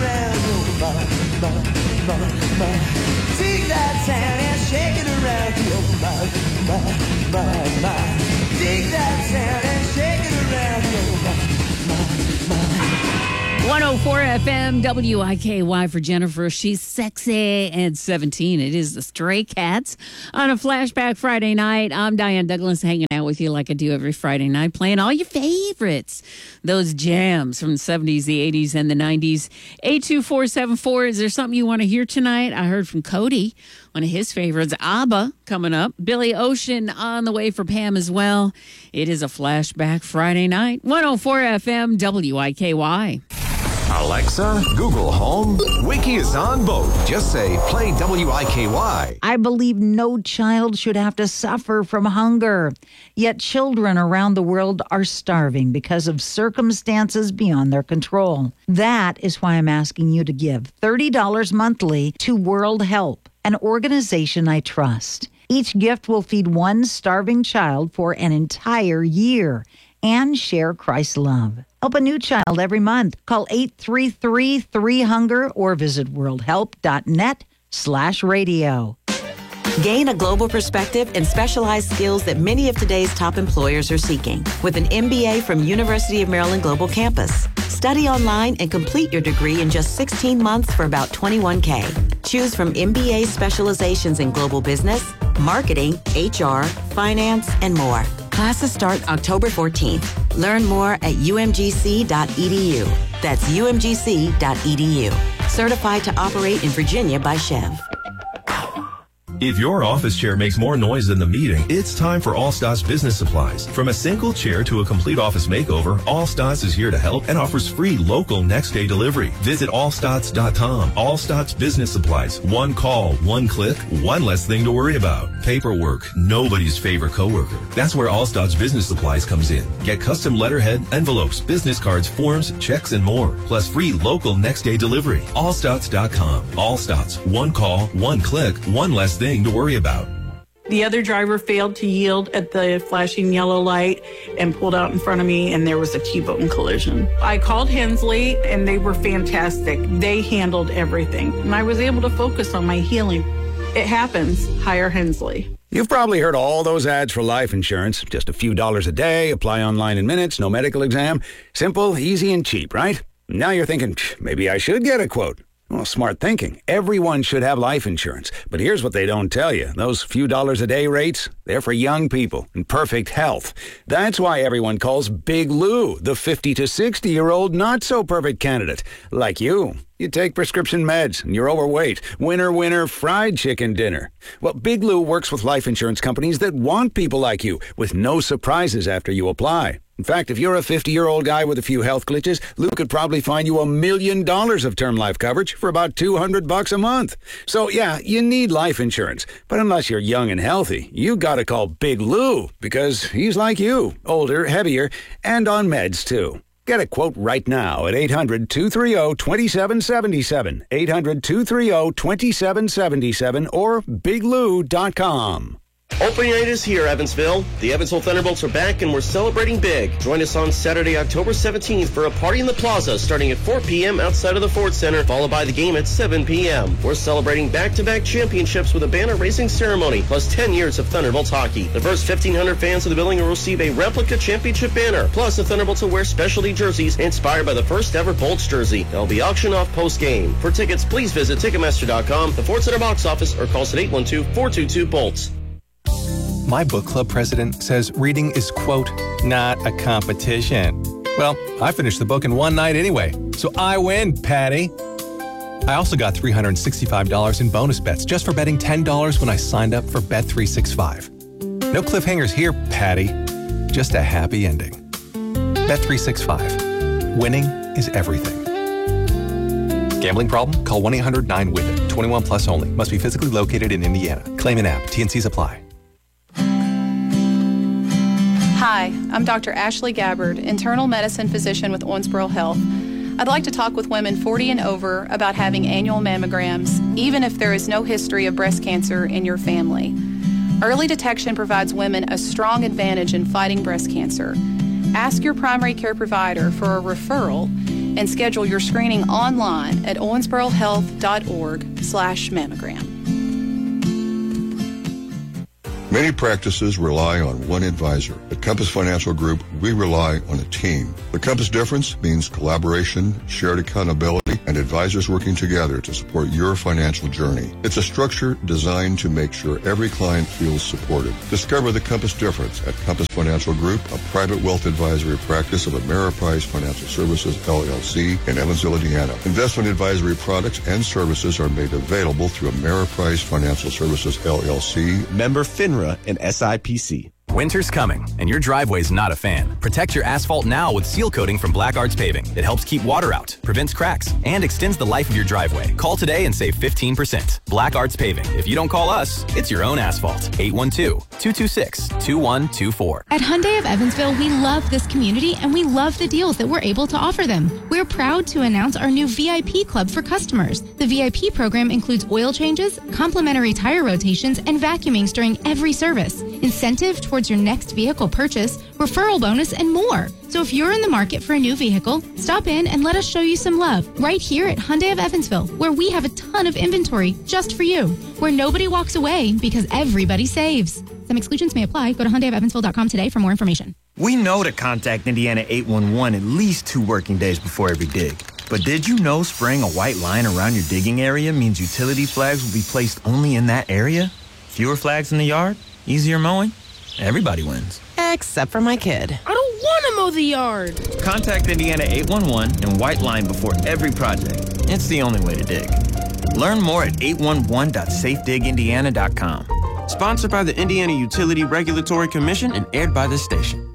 around your mind. Dig that sound and shake it around your mind. Dig that sound and shake it around your mind. 104 FM WIKY for Jennifer. She's sexy and 17. It is the Stray Cats on a Flashback Friday night. I'm Diane Douglas, hanging out with you like I do every Friday night, playing all your favorites. Those jams from the 70s, the 80s, and the 90s. 82474, is there something you want to hear tonight? I heard from Cody, one of his favorites. ABBA coming up. Billy Ocean on the way for Pam as well. It is a Flashback Friday night. 104 FM WIKY. Alexa, Google Home, Wiki is on both. Just say, play WIKY. I believe no child should have to suffer from hunger. Yet children around the world are starving because of circumstances beyond their control. That is why I'm asking you to give $30 monthly to World Help, an organization I trust. Each gift will feed one starving child for an entire year and share Christ's love. Help a new child every month. Call 833-3HUNGER or visit worldhelp.net/radio. Gain a global perspective and specialized skills that many of today's top employers are seeking with an MBA from University of Maryland Global Campus. Study online and complete your degree in just 16 months for about $21K. Choose from MBA specializations in global business, marketing, HR, finance, and more. Classes start October 14th. Learn more at umgc.edu. That's umgc.edu. Certified to operate in Virginia by Chev. If your office chair makes more noise than the meeting, it's time for Allstats Business Supplies. From a single chair to a complete office makeover, Allstats is here to help and offers free local next-day delivery. Visit allstats.com. Allstats Business Supplies. One call, one click, one less thing to worry about. Paperwork, nobody's favorite coworker. That's where Allstats Business Supplies comes in. Get custom letterhead, envelopes, business cards, forms, checks, and more. Plus free local next-day delivery. Allstats.com. Allstats. One call, one click, one less thing to worry about. The other driver failed to yield at the flashing yellow light and pulled out in front of me, and there was a T-bone collision. I called Hensley, and they were fantastic. They handled everything, and I was able to focus on my healing. It happens. Hire Hensley. You've probably heard all those ads for life insurance. Just a few dollars a day, apply online in minutes, no medical exam. Simple, easy, and cheap, right? Now you're thinking, maybe I should get a quote. Well, smart thinking. Everyone should have life insurance. But here's what they don't tell you. Those few dollars a day rates, they're for young people in perfect health. That's why everyone calls Big Lou the 50 to 60-year-old not-so-perfect candidate. Like you. You take prescription meds and you're overweight. Winner, fried chicken dinner. Well, Big Lou works with life insurance companies that want people like you with no surprises after you apply. In fact, if you're a 50-year-old guy with a few health glitches, Lou could probably find you $1 million of term life coverage for about $200 a month. So, yeah, you need life insurance. But unless you're young and healthy, you gotta call Big Lou because he's like you, older, heavier, and on meds, too. Get a quote right now at 800-230-2777, 800-230-2777, or biglou.com. Opening night is here, Evansville. The Evansville Thunderbolts are back, and we're celebrating big. Join us on Saturday, October 17th for a party in the plaza starting at 4 p.m. outside of the Ford Center, followed by the game at 7 p.m. We're celebrating back-to-back championships with a banner-raising ceremony, plus 10 years of Thunderbolts hockey. The first 1,500 fans of the building will receive a replica championship banner, plus the Thunderbolts will wear specialty jerseys inspired by the first-ever Bolts jersey. They'll be auctioned off post-game. For tickets, please visit Ticketmaster.com, the Ford Center box office, or call us at 812-422-BOLTS. My book club president says reading is, quote, not a competition. Well, I finished the book in one night anyway, so I win, Patty. I also got $365 in bonus bets just for betting $10 when I signed up for Bet365. No cliffhangers here, Patty. Just a happy ending. Bet365. Winning is everything. Gambling problem? Call 1-800-9-WITH-IT. 21 plus only. Must be physically located in Indiana. Claim an app. T&Cs apply. Hi, I'm Dr. Ashley Gabbard, internal medicine physician with Owensboro Health. I'd like to talk with women 40 and over about having annual mammograms, even if there is no history of breast cancer in your family. Early detection provides women a strong advantage in fighting breast cancer. Ask your primary care provider for a referral and schedule your screening online at owensborohealth.org/mammogram. Many practices rely on one advisor. At Compass Financial Group, we rely on a team. The Compass difference means collaboration, shared accountability, and advisors working together to support your financial journey. It's a structure designed to make sure every client feels supported. Discover the Compass difference at Compass Financial Group, a private wealth advisory practice of Ameriprise Financial Services, LLC, in Evansville, Indiana. Investment advisory products and services are made available through Ameriprise Financial Services, LLC. Member FINRA and SIPC. Winter's coming, and your driveway's not a fan. Protect your asphalt now with seal coating from Black Arts Paving. It helps keep water out, prevents cracks, and extends the life of your driveway. Call today and save 15%. Black Arts Paving. If you don't call us, it's your own asphalt. 812-226-2124. At Hyundai of Evansville, we love this community and we love the deals that we're able to offer them. We're proud to announce our new VIP club for customers. The VIP program includes oil changes, complimentary tire rotations, and vacuumings during every service. Incentive towards your next vehicle purchase, referral bonus, and more. So if you're in the market for a new vehicle, stop in and let us show you some love right here at Hyundai of Evansville, where we have a ton of inventory just for you, where nobody walks away because everybody saves. Some exclusions may apply. Go to HyundaiofEvansville.com today for more information. We know to contact Indiana 811 at least 2 working days before every dig. But did you know spraying a white line around your digging area means utility flags will be placed only in that area? Fewer flags in the yard? Easier mowing? Everybody wins. Except for my kid. I don't want to mow the yard. Contact Indiana 811 and white line before every project. It's the only way to dig. Learn more at 811.safedigindiana.com. Sponsored by the Indiana Utility Regulatory Commission and aired by this station.